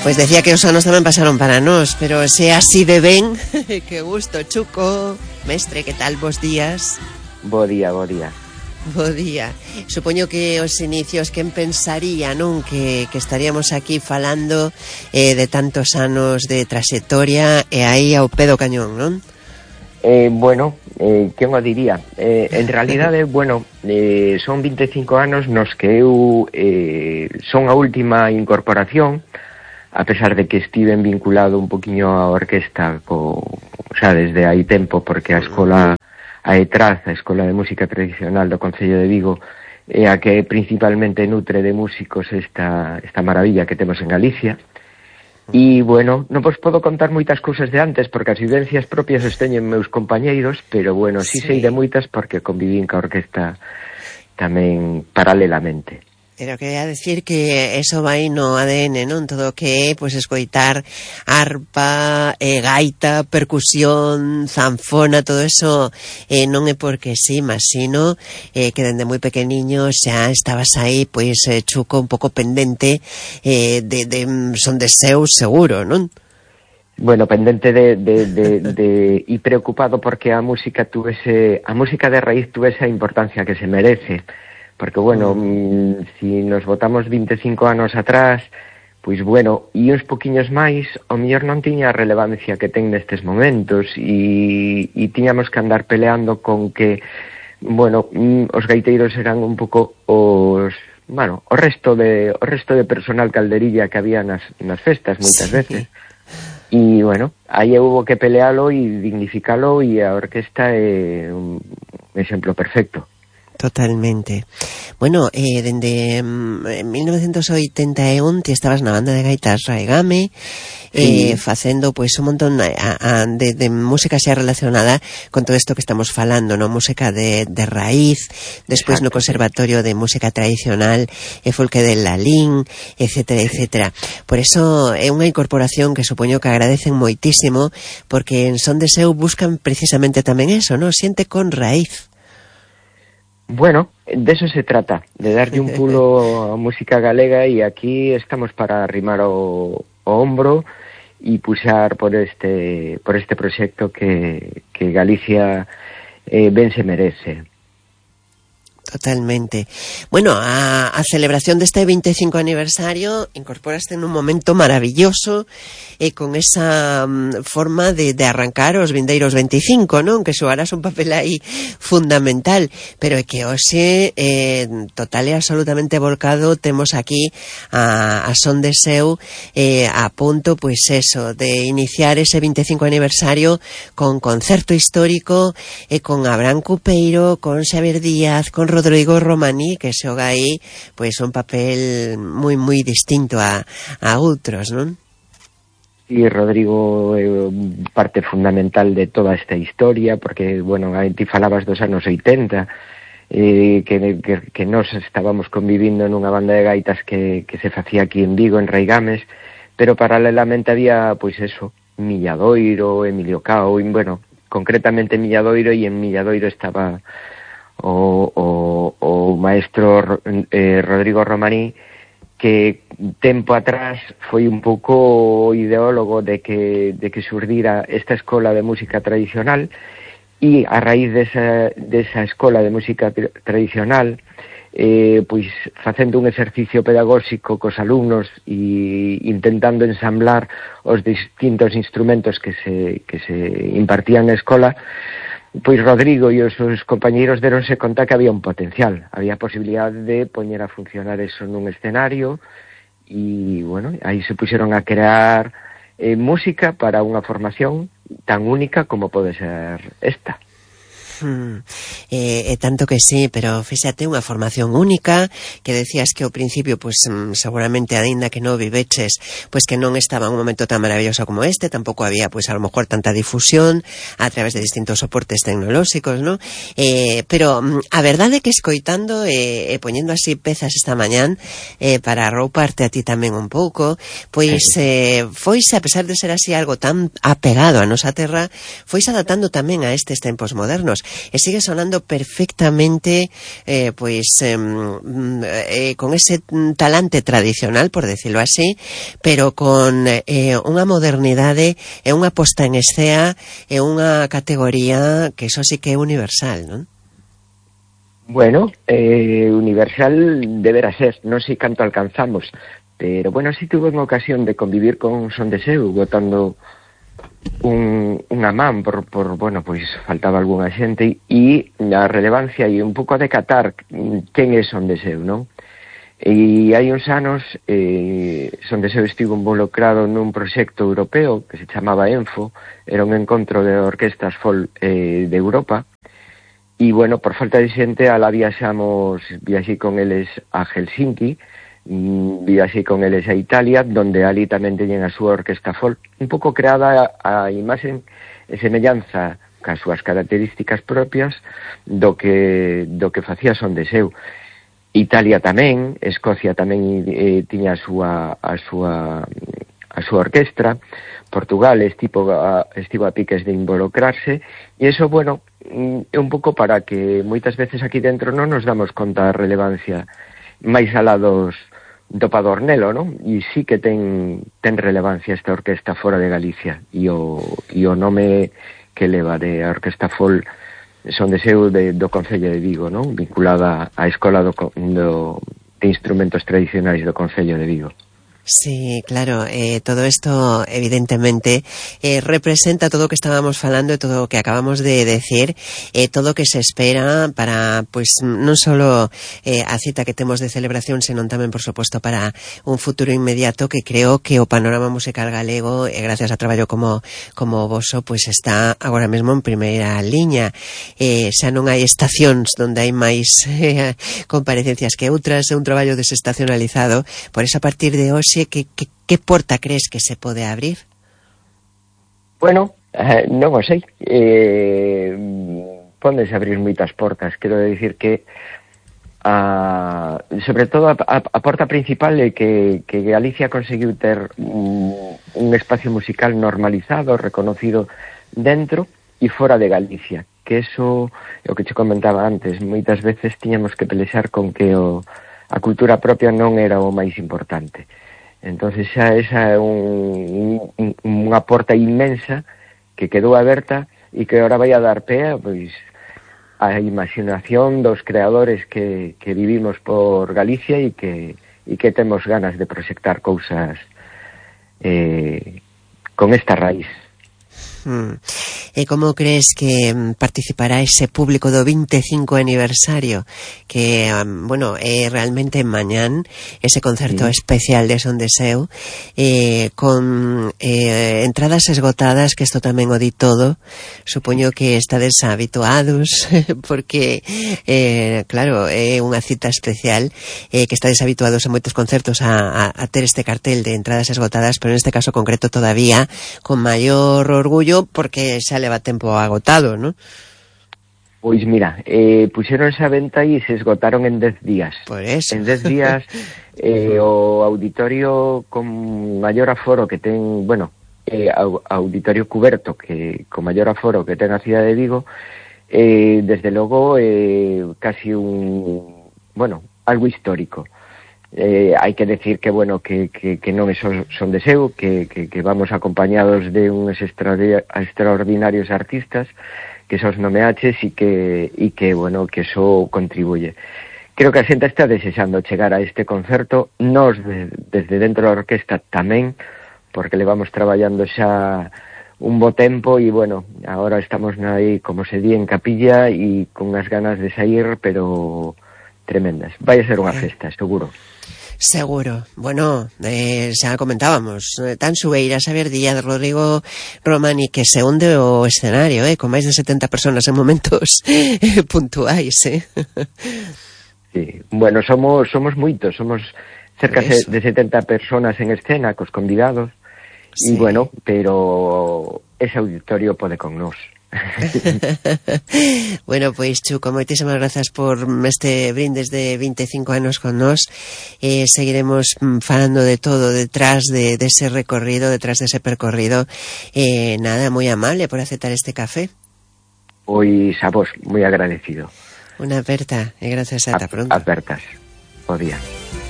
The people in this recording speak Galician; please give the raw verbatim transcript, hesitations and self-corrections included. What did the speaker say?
Pois decía que os anos tamén pasaron para nós, pero se así de ben, que gusto, Chuco. Mestre, que tal, bos días? Bo día, bo día. Bo día. Supoño que os inicios, quen pensaría, non? Que, que estaríamos aquí falando eh, de tantos anos de trayectoria e aí ao pé do cañón, non? Eh, bueno, eh, quen o diría? Eh, en realidade, bueno, eh, son vinte e cinco anos nos que eu eh, son a última incorporación, a pesar de que estiven vinculado un poquinho á orquesta co, o sea, desde hai tempo, porque a escola, a ETRAZ, a Escola de Música Tradicional do Concello de Vigo, é a que principalmente nutre de músicos esta, esta maravilla que temos en Galicia. E, bueno, non vos podo contar moitas cousas de antes, porque as vivencias propias os teñen meus compañeiros, pero, bueno, sí, sí sei de moitas porque convivín ca orquesta tamén paralelamente. Pero quería decir que eso vai no A D N, non? Todo o que é, pois, escoitar arpa, eh, gaita, percusión, zanfona, todo eso eh, non é porque sí, mas sino eh, que dende moi pequeniño xa estabas aí, pois, eh, Chuco, un pouco pendente eh, de, de son de seu seguro, non? Bueno, pendente de, de, de, de e preocupado porque a música tuvese, a música de raíz tuvese a importancia que se merece. Porque, bueno, mm, si nos botamos vinte e cinco anos atrás, pois, bueno, e uns poquiños máis, o mellor non tiña a relevancia que ten nestes momentos, e, e tiñamos que andar peleando con que, bueno, mm, os gaiteiros eran un pouco os, bueno, o resto de o resto de personal calderilla que había nas, nas festas, moitas sí. veces. E, bueno, aí houve que pelealo e dignificalo, e a orquesta é un exemplo perfecto. Totalmente. Bueno, eh, dende mm, mil novecientos oitenta e un ti estabas na banda de gaitas Raigame, eh, sí. facendo pois un montón a, a, de, de música xa relacionada con todo isto que estamos falando, no? Música de, de raíz, despois no Conservatorio de Música Tradicional e Folque de Lalín, etcétera, etcétera. Por eso é unha incorporación que supoño que agradecen moitísimo, porque en Son de Seu buscan precisamente tamén eso, ¿no? Xente con raíz. Bueno, de eso se trata, de darlle un pulo a música galega, e aquí estamos para arrimar o, o hombro e puxar por este por este proxecto que, que Galicia eh, ben se merece. Totalmente. Bueno, a, a celebración deste vinte e cinco aniversario incorporaste nun momento maravilloso e eh, con esa um, forma de, de arrancar os vindeiros vinte e cinco, non? Que xogarás un papel aí fundamental, pero é que hoxe eh, total e absolutamente volcado temos aquí a, a Son de Seu eh, a punto, pois eso, de iniciar ese vinte e cinco aniversario con concerto histórico e eh, con Abraham Cupeiro, con Xavier Díaz, con Rodrigo Romaní, que xoga aí pois un papel moi moi distinto a, a outros, non? Sí, Rodrigo é parte fundamental de toda esta historia, porque, bueno, aí ti falabas dos anos oitenta, eh, que, que, que nos estábamos convivindo nunha banda de gaitas que, que se facía aquí en Vigo, en Raigames, pero paralelamente había, pois eso, Milladoiro, Emilio Cao, e, bueno, concretamente Milladoiro, e en Milladoiro estaba o, o, o maestro eh, Rodrigo Romaní, que tempo atrás foi un pouco o ideólogo de que, de que xurdira esta escola de música tradicional, e a raíz desa, desa escola de música tradicional, eh, pois facendo un exercicio pedagóxico cos alumnos e intentando ensamblar os distintos instrumentos que se, que se impartían na escola, pois Rodrigo e os seus compañeiros deronse conta que había un potencial, había posibilidade de poñer a funcionar eso nun escenario, e, bueno, aí se puxeron a crear eh, música para unha formación tan única como pode ser esta. Hmm. Eh, eh, tanto que sí, pero fíxate, unha formación única, que decías que ao principio, pues, seguramente, aínda que non viveches, pues que non estaba un momento tan maravilloso como este, tampouco había, pues, a lo mejor tanta difusión a través de distintos soportes tecnolóxicos, ¿no? Eh, pero a verdade é que escoitando e eh, eh, poñendo así pezas esta mañán eh, para arrouparte a ti tamén un pouco, pois eh, foise, a pesar de ser así algo tan apegado a nosa terra, foise adaptando tamén a estes tempos modernos. anos e sigue sonando perfectamente eh, pois eh, eh, con ese talante tradicional, por decirlo así, pero con eh, unha modernidade e unha posta en escena e unha categoría que eso sí que é universal, non? Bueno, eh, universal deberá ser, non sei canto alcanzamos, pero bueno, si tuve unha ocasión de convivir con Son de Seu, botando un, unha man por, por, bueno, pois faltaba algunha xente e a relevancia e un pouco de catar quen é Son de Seu, non? E hai uns anos eh, Son de Seu estivo involucrado nun proxecto europeo que se chamaba ENFO, era un encontro de orquestas folk eh, de Europa. E, bueno, por falta de xente, alá viaxamos, viaxei con eles a Helsinki, viaxei con eles a Italia, donde ali tamén teñen a súa orquesta folk, un pouco creada a imaxen e semellanza cas súas características propias do que do que facía Son de Seu. Italia tamén, Escocia tamén eh, tiña a súa a súa a súa orquestra, Portugal estivo a, estivo a piques de involucrarse, e iso, bueno, é un pouco para que moitas veces aquí dentro non nos damos conta da relevancia máis alá dos do Padornelo, non? E sí que ten ten relevancia esta orquesta fora de Galicia, e o, e o nome que leva de a Orquesta Folk Son de Seu de, do Concello de Vigo, non? Vinculada á Escola do, do, de Instrumentos Tradicionais do Concello de Vigo. Sí, claro, eh, todo esto evidentemente eh, representa todo o que estábamos falando e todo o que acabamos de decir, eh, todo o que se espera para, pues, non solo eh, a cita que temos de celebración, senón tamén, por suposto, para un futuro inmediato que creo que o panorama musical galego, eh, gracias a traballo como como voso, pues está agora mesmo en primeira liña. Eh, xa non hai estacións donde hai máis eh, comparecencias que outras, é un traballo desestacionalizado, por eso a partir de hoxe Que, que, que porta crees que se pode abrir? Bueno, eh, non o sei. Eh, póndense abrir moitas portas. Quero decir que a, sobre todo a, a, a porta principal é que, que Galicia conseguiu ter un, un espacio musical normalizado, reconocido dentro e fora de Galicia. Que eso é o que che comentaba antes. Moitas veces tiñamos que pelexar con que o, a cultura propia non era o máis importante. Entonces xa esa é un, un, unha porta inmensa que quedou aberta e que ahora vai a dar pé pois, a imaginación dos creadores que, que vivimos por Galicia e que, e que temos ganas de proxectar cousas eh, con esta raíz. Hmm. E como crees que participará ese público do vinte e cinco aniversario que, um, bueno, é realmente mañán ese concerto sí. especial de Son de Seu eh, con eh, entradas esgotadas, que isto tamén o di todo, supoño que estades habituados porque eh, claro, é unha cita especial eh, que estades habituados a moitos concertos a, a, a ter este cartel de entradas esgotadas, pero neste caso concreto todavía con maior orgullo porque xa leva tempo agotado, ¿no? Pois mira, eh, puxeronse a venta e se esgotaron en dez días. Por eso. En dez días eh, o auditorio con maior aforo que ten, bueno, eh, auditorio cuberto que con maior aforo que ten a cidade de Vigo, eh, desde logo eh, casi un, bueno, algo histórico. Eh, hai que decir que, bueno, que, que, que non é Son de Seu, que, que, que vamos acompañados de uns extraordinarios artistas que sos nomeaches e que, e que, bueno, que eso contribuye. Creo que a xente está desexando chegar a este concerto, nós de, desde dentro da orquesta tamén, porque levamos traballando xa un bo tempo e, bueno, agora estamos aí, como se di, en capilla e con unhas ganas de sair, pero tremendas. Vai a ser unha festa, seguro. Seguro. Bueno, eh, xa comentábamos, tan Subeira, Xavier Díaz, Rodrigo Romani, que se hunde o escenario, eh, con máis de setenta personas en momentos eh, puntuais, eh. Sí, bueno, somos somos moitos, somos cerca de setenta personas en escena, cos convidados, sí. E bueno, pero ese auditorio pode con nós. Bueno, pois Chuco, moitísimas grazas por este brindes de vinte e cinco anos con nós. Eh, seguiremos falando de todo detrás de, de ese recorrido, detrás de ese percorrido. Eh, nada, moi amable por aceptar este café. Pois a vos, moi agradecido. Unha aperta, e gracias ata pronto. Apertas, o día.